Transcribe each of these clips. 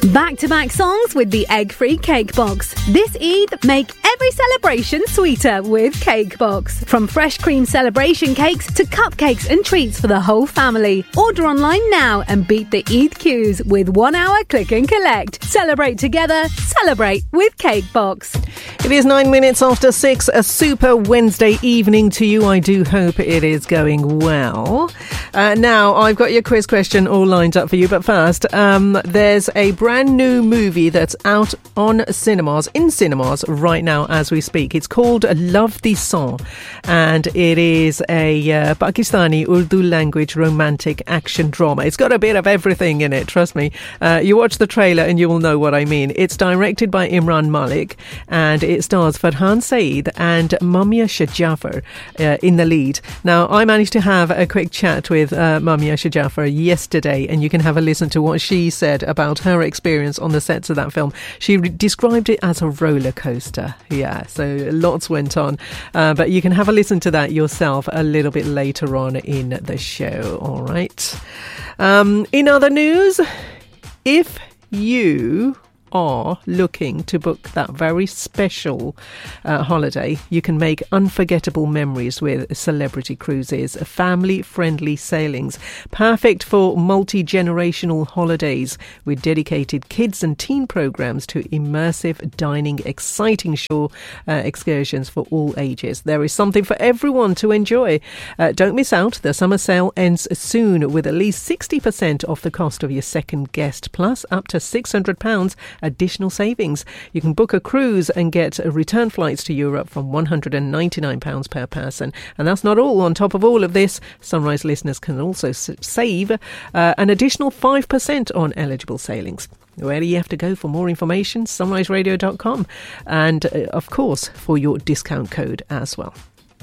Back-to-back songs with the egg-free Cake Box. This Eid, make every celebration sweeter with Cake Box. From fresh cream celebration cakes to cupcakes and treats for the whole family. Order online now and beat the Eid queues with 1 hour click and collect. Celebrate together, celebrate with Cake Box. It is 9 minutes after 6, a super Wednesday evening to you. I do hope it is going well. Now, I've got your quiz question all lined up for you, but first, there's a brand new movie that's out in cinemas right now as we speak. It's called Love the Song, and it is a Pakistani Urdu language romantic action drama. It's got a bit of everything in it, trust me. You watch the trailer and you will know what I mean. It's directed by Imran Malik, and it stars Farhan Saeed and Mamia Shajafar in the lead. Now, I managed to have a quick chat with Mamia Shajafar yesterday, and you can have a listen to what she said about her experience on the sets of that film. She described it as a roller coaster. Yeah, so lots went on. But you can have a listen to that yourself a little bit later on in the show. All right. In other news, if you are looking to book that very special holiday, you can make unforgettable memories with Celebrity Cruises, family-friendly sailings, perfect for multi-generational holidays with dedicated kids and teen programs to immersive dining, exciting shore excursions for all ages. There is something for everyone to enjoy. Don't miss out. The summer sale ends soon with at least 60% off the cost of your second guest, plus up to £600 additional savings. You can book a cruise and get return flights to Europe from £199 per person. And that's not all. On top of all of this, Sunrise listeners can also save an additional 5% on eligible sailings. Where do you have to go for more information? sunriseradio.com. And, of course, for your discount code as well.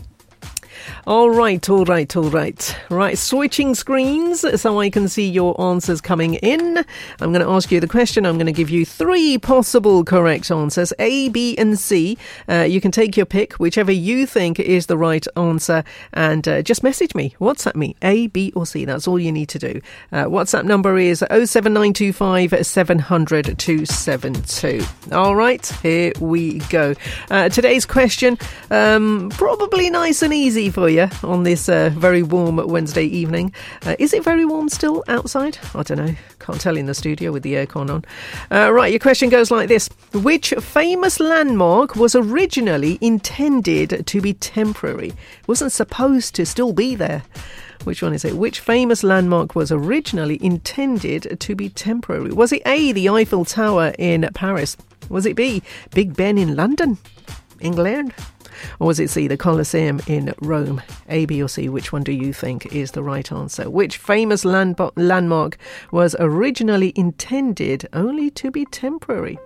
All right. Right, switching screens so I can see your answers coming in. I'm going to ask you the question. I'm going to give you 3 possible correct answers, A, B and C. You can take your pick, whichever you think is the right answer, and just message me, WhatsApp me, A, B or C. That's all you need to do. WhatsApp number is 07925 700 272. All right, here we go. Today's question, probably nice and easy for you on this very warm Wednesday evening. Is it very warm still outside? I don't know. Can't tell in the studio with the aircon on. Right, your question goes like this. Which famous landmark was originally intended to be temporary? It wasn't supposed to still be there. Which one is it? Which famous landmark was originally intended to be temporary? Was it A, the Eiffel Tower in Paris? Was it B, Big Ben in London, England? Or was it C, the Colosseum in Rome? A, B or C, which one do you think is the right answer? Which famous landmark was originally intended only to be temporary?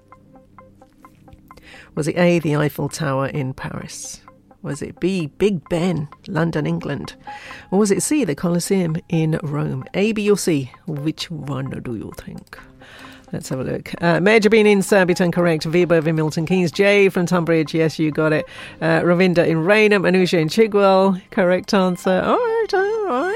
Was it A, the Eiffel Tower in Paris? Was it B, Big Ben, London, England? Or was it C, the Colosseum in Rome? A, B or C, which one do you think? Let's have a look. Major Bean in Surbiton, correct. Vibo in Milton Keynes. Jay from Tunbridge, yes, you got it. Ravinda in Raynham. Anusha in Chigwell, correct answer. All right.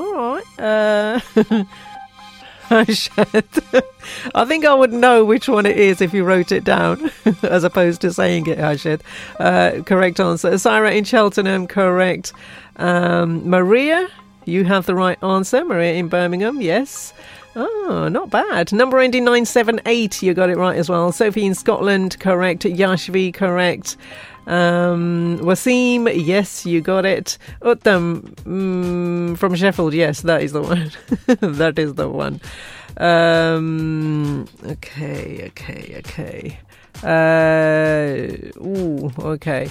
I think I would know which one it is if you wrote it down as opposed to saying it, Harshad. Correct answer. Sarah in Cheltenham, correct. Maria, you have the right answer. Maria in Birmingham, yes. Oh, not bad. Number ending 978, you got it right as well. Sophie in Scotland, correct. Yashvi, correct. Wasim, yes, you got it. Uttam from Sheffield, yes, that is the one. That is the one. Okay. Okay.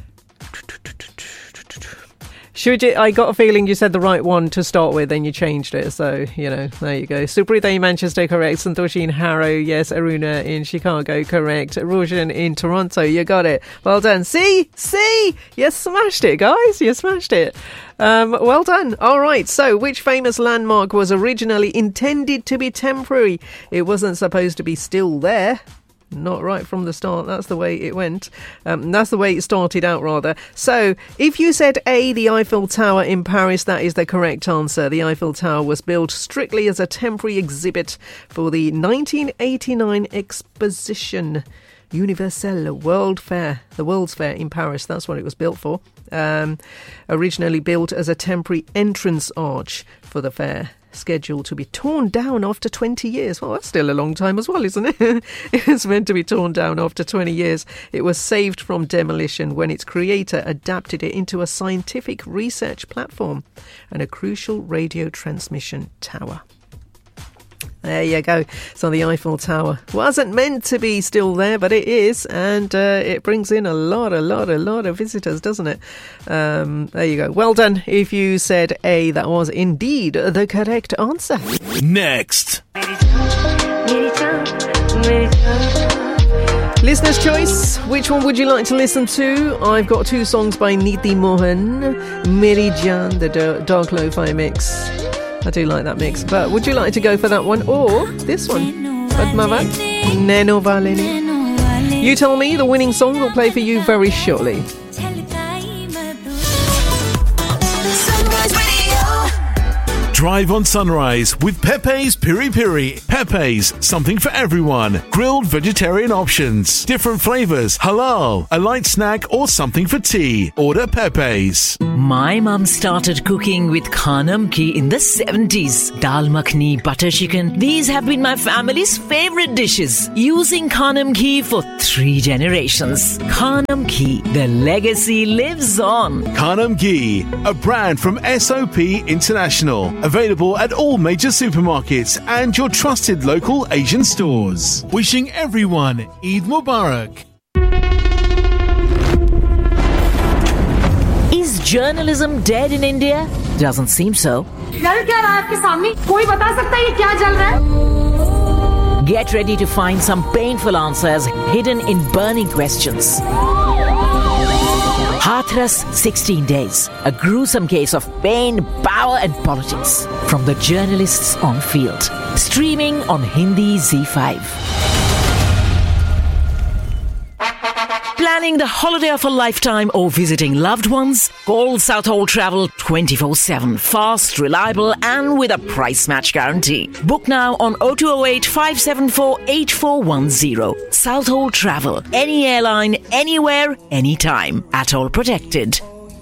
I got a feeling you said the right one to start with, then you changed it. So, there you go. Suprita in Manchester, correct. Santoshi in Harrow, yes. Aruna in Chicago, correct. Roshan in Toronto, you got it. Well done. See? You smashed it, guys. You smashed it. Well done. All right. So, which famous landmark was originally intended to be temporary? It wasn't supposed to be still there. not right from the start. That's the way it went. That's the way it started out, rather. So, if you said A, the Eiffel Tower in Paris, that is the correct answer. The Eiffel Tower was built strictly as a temporary exhibit for the 1989 Exposition Universelle World Fair, the World's Fair in Paris. That's what it was built for. Originally built as a temporary entrance arch for the fair, scheduled to be torn down after 20 years. Well, that's still a long time as well, isn't it? It's meant to be torn down after 20 years. It was saved from demolition when its creator adapted it into a scientific research platform and a crucial radio transmission tower. There you go. So the Eiffel Tower wasn't meant to be still there, but it is, and it brings in a lot of visitors, doesn't it? There you go. Well done. If you said A, that was indeed the correct answer. Next. Listener's choice. Which one would you like to listen to? I've got two songs by Niti Mohan. Meri Jaan, the Dark Lo-Fi mix. I do like that mix, but would you like to go for that one or this one? Padmavat, Neno Valeni. You tell me. The winning song will play for you very shortly. Drive on Sunrise with Pepe's Piri Piri. Pepe's, something for everyone. Grilled vegetarian options, different flavours, halal, a light snack or something for tea. Order Pepe's. My mum started cooking with Khanam Ghee in the 70s. Dal makhni, butter chicken. These have been my family's favourite dishes. Using Khanam Ghee for 3 generations. Khanam Ghee, the legacy lives on. Khanam Ghee, a brand from SOP International. Available at all major supermarkets and your trusted local Asian stores. Wishing everyone Eid Mubarak. Is journalism dead in India? Doesn't seem so. Get ready to find some painful answers hidden in burning questions. Hathras 16 Days, a gruesome case of pain, power and politics from the journalists on field. Streaming on Hindi Z5. Planning the holiday of a lifetime or visiting loved ones? Call Southall Travel 24/7. Fast, reliable and with a price match guarantee. Book now on 0208 574 8410. Southall Travel. Any airline, anywhere, anytime. At all protected.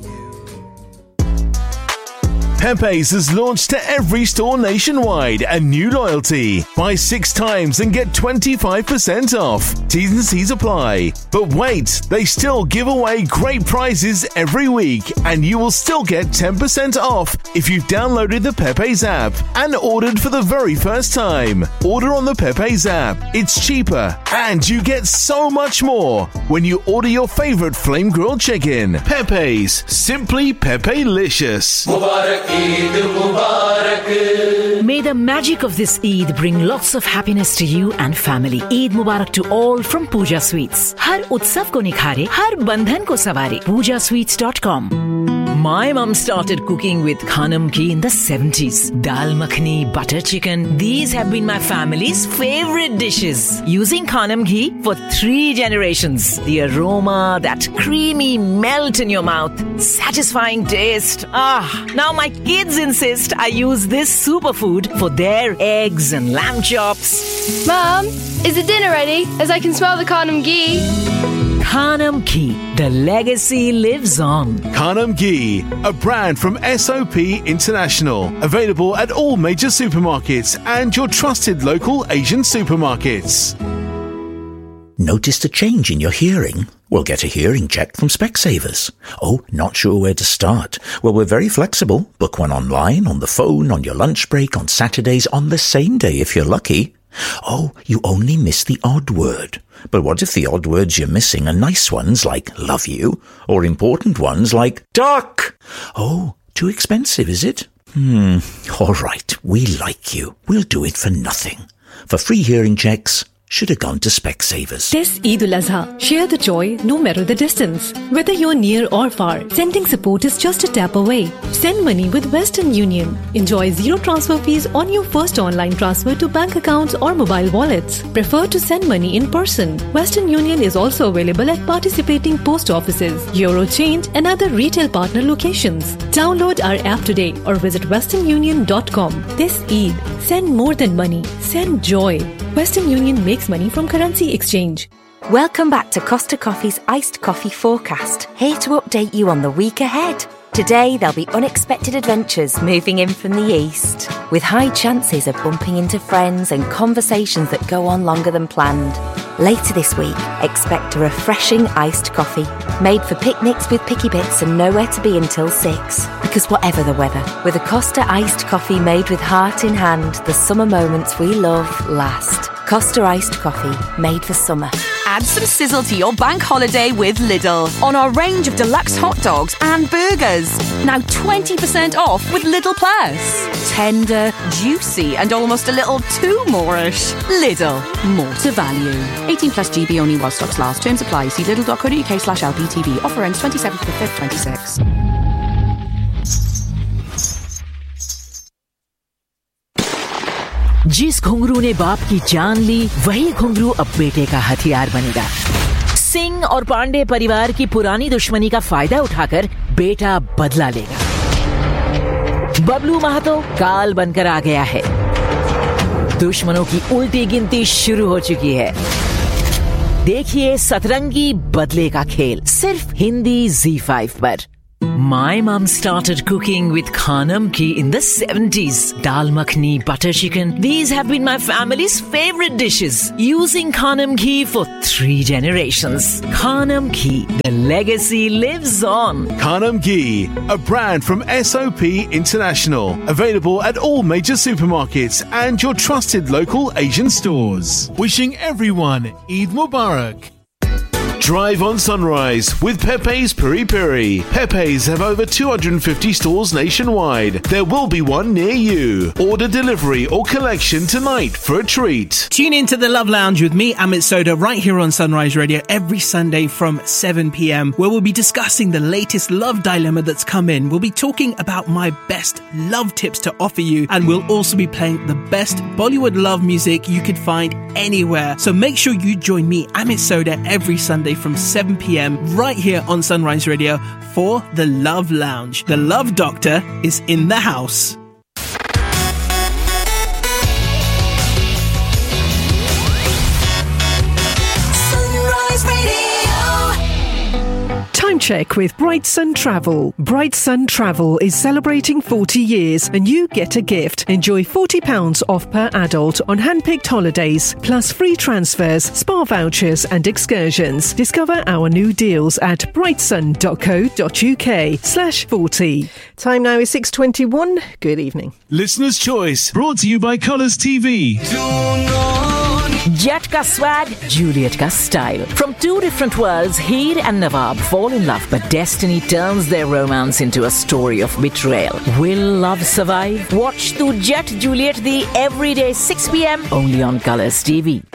Pepe's has launched to every store nationwide a new loyalty. Buy 6 times and get 25% off. T's and C's apply. But wait, they still give away great prizes every week and you will still get 10% off if you've downloaded the Pepe's app and ordered for the very first time. Order on the Pepe's app. It's cheaper and you get so much more when you order your favourite flame grilled chicken. Pepe's, simply Pepe-licious. Mubarak Eid Mubarak. May the magic of this Eid bring lots of happiness to you and family. Eid Mubarak to all from Pooja Sweets. Har utsav ko nikhare, har bandhan ko saware. PoojaSweets.com. My mum started cooking with Khanam Ghee in the 70s. Dal makhni, butter chicken. These have been my family's favourite dishes. Using Khanam Ghee for 3 generations. The aroma, that creamy melt in your mouth. Satisfying taste. Now my kids insist I use this superfood for their eggs and lamb chops. Mom, is the dinner ready? As I can smell the Khanam Ghee. Khanam Ghee, the legacy lives on. Khanam Ghee, a brand from SOP International. Available at all major supermarkets and your trusted local Asian supermarkets. Noticed a change in your hearing? Well, get a hearing check from Specsavers. Oh, not sure where to start? Well, we're very flexible. Book one online, on the phone, on your lunch break, on Saturdays, on the same day if you're lucky. Oh, you only miss the odd word. But what if the odd words you're missing are nice ones like love you, or important ones like duck? Oh, too expensive, is it? All right, we like you. We'll do it for nothing. For free hearing checks, should have gone to Specsavers. This Eid al-Azha, share the joy no matter the distance. Whether you're near or far, sending support is just a tap away. Send money with Western Union. Enjoy zero transfer fees on your first online transfer to bank accounts or mobile wallets. Prefer to send money in person. Western Union is also available at participating post offices, Eurochange and other retail partner locations. Download our app today or visit westernunion.com. This Eid, send more than money. Send joy. Western Union makes money from currency exchange. Welcome back to Costa Coffee's Iced Coffee Forecast, here to update you on the week ahead. Today there'll be unexpected adventures moving in from the east, with high chances of bumping into friends and conversations that go on longer than planned. Later this week, expect a refreshing iced coffee, made for picnics with picky bits and nowhere to be until 6. Because whatever the weather, with a Costa iced coffee made with heart in hand, the summer moments we love last. Costa iced coffee, made for summer. Add some sizzle to your bank holiday with Lidl on our range of deluxe hot dogs and burgers. Now 20% off with Lidl Plus. Tender, juicy and almost a little too more-ish. Lidl, more to value. 18 plus GB only while stocks last. Terms apply. See lidl.co.uk/LPTV. Offer ends 27th to 5th, 26. जिस घुंघरू ने बाप की जान ली, वही घुंघरू अब बेटे का हथियार बनेगा। सिंह और पांडे परिवार की पुरानी दुश्मनी का फायदा उठाकर बेटा बदला लेगा। बबलू महतो काल बनकर आ गया है। दुश्मनों की उल्टी गिनती शुरू हो चुकी है। देखिए सतरंगी बदले का खेल, सिर्फ हिंदी ZEE5 पर। My mum started cooking with Khanam ghee in the 70s. Dal makhni, butter chicken. These have been my family's favorite dishes. Using Khanam ghee for 3 generations. Khanam ghee, the legacy lives on. Khanam ghee, a brand from SOP International. Available at all major supermarkets and your trusted local Asian stores. Wishing everyone Eid Mubarak. Drive on Sunrise with Pepe's Piri Piri. Pepe's have over 250 stores nationwide. There will be one near you. Order delivery or collection tonight for a treat. Tune in to the Love Lounge with me, Amit Soda, right here on Sunrise Radio every Sunday from 7 p.m, where we'll be discussing the latest love dilemma that's come in. We'll be talking about my best love tips to offer you, and we'll also be playing the best Bollywood love music you could find anywhere. So make sure you join me, Amit Soda, every Sunday from 7 p.m. right here on Sunrise Radio for the Love Lounge. The Love Doctor is in the house. Time check with Bright Sun Travel. Bright Sun Travel is celebrating 40 years and you get a gift. Enjoy £40 off per adult on hand-picked holidays, plus free transfers, spa vouchers and excursions. Discover our new deals at brightsun.co.uk/40. Time now is 6:21. Good evening. Listener's Choice, brought to you by Colours TV. Jet ka swag, Juliet ka style. From 2 different worlds, Heer and Nawab fall in love, but destiny turns their romance into a story of betrayal. Will love survive? Watch Tu Jet Juliet the everyday 6 p.m. only on Colours TV.